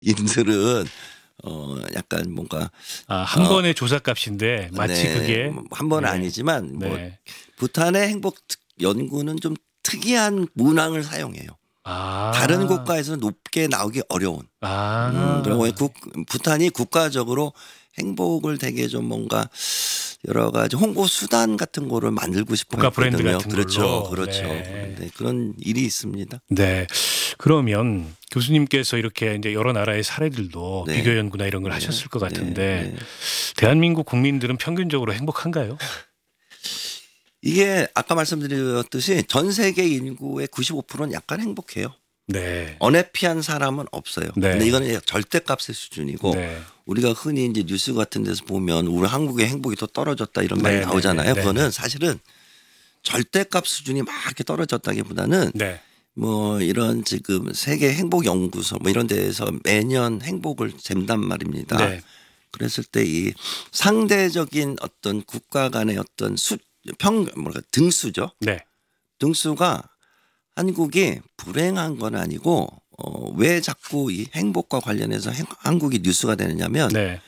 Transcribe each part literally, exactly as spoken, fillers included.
인들은 어 약간 뭔가 아, 한 어 번의 조사값인데 마치 네. 그게 한 번은 네. 아니지만 뭐 네. 부탄의 행복 특- 연구는 좀 특이한 문항을 사용해요. 다른 아. 국가에서는 높게 나오기 어려운. 음, 그리고 아. 국, 부탄이 국가적으로 행복을 되게 좀 뭔가 여러 가지 홍보 수단 같은 거를 만들고 싶어 국가 브랜드 했거든요. 같은 그렇죠. 걸로. 그렇죠. 네. 네, 그런 일이 있습니다. 네. 그러면 교수님께서 이렇게 이제 여러 나라의 사례들도 네. 비교 연구나 이런 걸 네. 하셨을 것 네. 같은데 네. 대한민국 국민들은 평균적으로 행복한가요? 이게 아까 말씀드렸듯이 전 세계 인구의 구십오 퍼센트는 약간 행복해요. 네. 언해피한 사람은 없어요. 네. 근데 이거는 절대값의 수준이고 네. 우리가 흔히 이제 뉴스 같은 데서 보면 우리 한국의 행복이 더 떨어졌다 이런 말이 네, 나오잖아요. 네, 네, 그거는 네. 사실은 절대값 수준이 막 이렇게 떨어졌다기보다는 네. 뭐 이런 지금 세계 행복 연구소 뭐 이런 데에서 매년 행복을 잰단 말입니다. 네. 그랬을 때 이 상대적인 어떤 국가 간의 어떤 수, 평, 뭐랄까 등수죠. 네. 등수가 한국이 불행한 건 아니고 어, 왜 자꾸 이 행복과 관련해서 행, 한국이 뉴스가 되느냐면 네.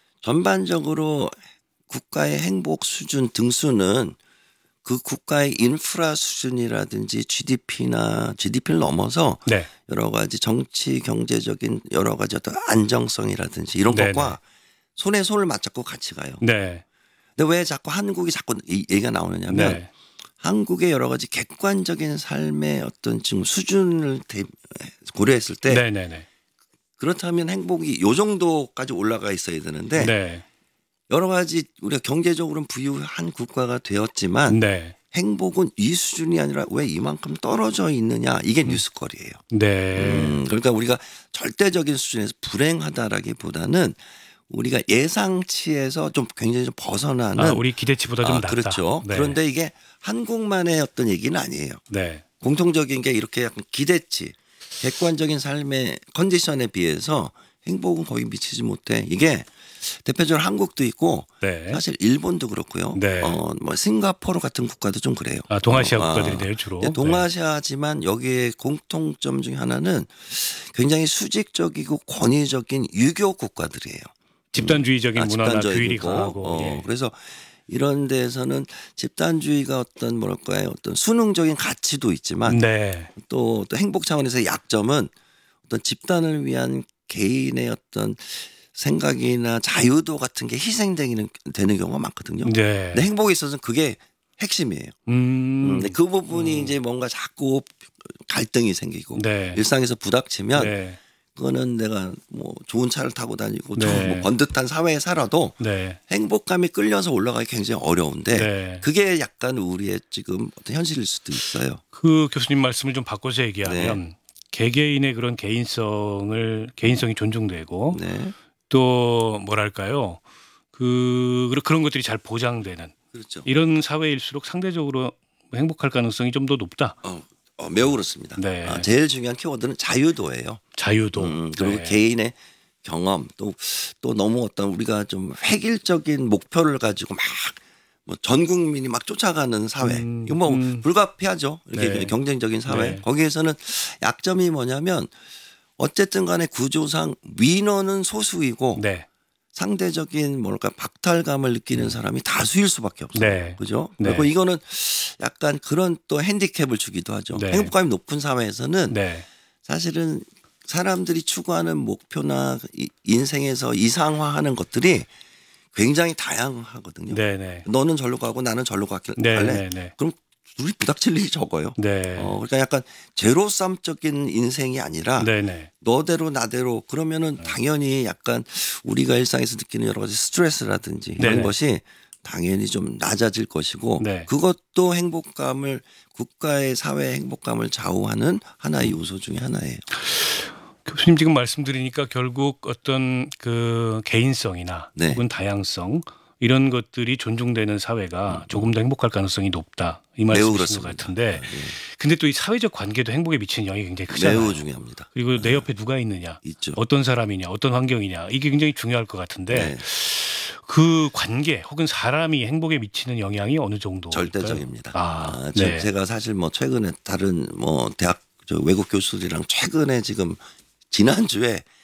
전반적으로 국가의 행복 수준 등수는 그 국가의 인프라 수준이라든지 지디피나 지디피를 넘어서 네. 여러 가지 정치 경제적인 여러 가지 어떤 안정성이라든지 이런 네네. 것과 손에 손을 맞잡고 같이 가요. 네. 근데 왜 자꾸 한국이 자꾸 이 얘기가 나오느냐면 네. 한국의 여러 가지 객관적인 삶의 어떤 지금 수준을 대- 고려했을 때 네. 네. 네. 그렇다면 행복이 요 정도까지 올라가 있어야 되는데 네. 여러 가지 우리가 경제적으로는 부유한 국가가 되었지만 네. 행복은 이 수준이 아니라 왜 이만큼 떨어져 있느냐 이게 뉴스거리예요. 네. 음, 그러니까 우리가 절대적인 수준에서 불행하다라기보다는 우리가 예상치에서 좀 굉장히 좀 벗어나는 아, 우리 기대치보다 좀 아, 낮다. 그렇죠. 네. 그런데 이게 한국만의 어떤 얘기는 아니에요. 네. 공통적인 게 이렇게 약간 기대치, 객관적인 삶의 컨디션에 비해서 행복은 거의 미치지 못해. 이게 대표적으로 한국도 있고 네. 사실 일본도 그렇고요. 네. 어, 뭐 싱가포르 같은 국가도 좀 그래요. 아, 동아시아 어, 아. 국가들이네요, 주로. 네, 동아시아지만 여기에 공통점 중에 하나는 굉장히 수직적이고 권위적인 유교 국가들이에요. 집단주의적인 아, 문화나 집단적이고. 규율이 강하고. 어, 예. 그래서 이런 데에서는 집단주의가 어떤 뭐랄까요 어떤 수능적인 가치도 있지만 네. 또, 또 행복 차원에서의 약점은 어떤 집단을 위한 개인의 어떤 생각이나 자유도 같은 게 희생되는 되는 경우가 많거든요. 네. 근데 행복에 있어서는 그게 핵심이에요. 음, 음. 근데 그 부분이 이제 뭔가 자꾸 갈등이 생기고 네. 일상에서 부닥치면 네. 그거는 내가 뭐 좋은 차를 타고 다니고 네. 좀 뭐 번듯한 사회에 살아도 네. 행복감이 끌려서 올라가기 굉장히 어려운데 네. 그게 약간 우리의 지금 어떤 현실일 수도 있어요. 그 교수님 말씀을 좀 바꿔서 얘기하면 네. 개개인의 그런 개인성을 개인성이 존중되고 네. 또 뭐랄까요? 그 그런 것들이 잘 보장되는 그렇죠. 이런 사회일수록 상대적으로 행복할 가능성이 좀 더 높다. 어, 어, 매우 그렇습니다. 네. 아, 제일 중요한 키워드는 자유도예요. 자유도. 음, 그리고 네. 개인의 경험 또, 또 너무 어떤 우리가 좀 획일적인 목표를 가지고 막 뭐 전 국민이 막 쫓아가는 사회. 음, 이거 뭐 음. 불가피하죠. 이렇게 네. 경쟁적인 사회. 네. 거기에서는 약점이 뭐냐면 어쨌든 간에 구조상 민원은 소수이고 네. 상대적인 뭐랄까 박탈감을 느끼는 사람이 다수일 수밖에 없어요. 네. 그죠? 네. 그리고 이거는 약간 그런 또 핸디캡을 주기도 하죠. 네. 행복감이 높은 사회에서는 네. 사실은 사람들이 추구하는 목표나 이- 인생에서 이상화하는 것들이 굉장히 다양하거든요. 네. 네. 너는 절로 가고 나는 절로 가길 네. 갈래? 네. 네. 그럼 둘이 부닥칠 일이 적어요. 네. 어, 그러니까 약간 제로섬적인 인생이 아니라 네. 네. 너대로 나대로 그러면은 당연히 약간 우리가 일상에서 느끼는 여러 가지 스트레스라든지 이런 네네. 것이 당연히 좀 낮아질 것이고 네. 그것도 행복감을 국가의 사회 행복감을 좌우하는 하나의 요소 중에 하나예요. 교수님 지금 말씀드리니까 결국 어떤 그 개인성이나 네. 혹은 다양성 이런 것들이 존중되는 사회가 조금 더 행복할 가능성이 높다 이 말씀이신 것 그렇습니다. 같은데 네. 근데 또 이 사회적 관계도 행복에 미치는 영향이 굉장히 크잖아요. 매우 중요합니다. 그리고 내 옆에 누가 있느냐 있죠. 어떤 사람이냐 어떤 환경이냐 이게 굉장히 중요할 것 같은데 네. 그 관계 혹은 사람이 행복에 미치는 영향이 어느 정도 절대적입니다. 아, 아, 네. 제가 사실 뭐 최근에 다른 뭐 대학 저 외국 교수들이랑 최근에 지금 지난주에